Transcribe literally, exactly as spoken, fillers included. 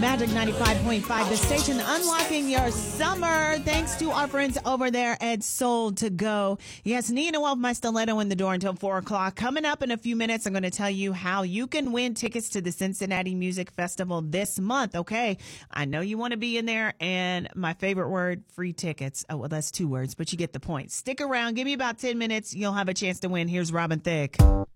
Magic ninety-five point five, the station unlocking your summer. Thanks to our friends over there at Soul to Go. Yes, Nina Wolf, my stiletto in the door until four o'clock. Coming up in a few minutes, I'm going to tell you how you can win tickets to the Cincinnati Music Festival this month. Okay, I know you want to be in there, and my favorite word, free tickets. Oh, well, that's two words, but you get the point. Stick around. Give me about ten minutes. You'll have a chance to win. Here's Robin Thicke.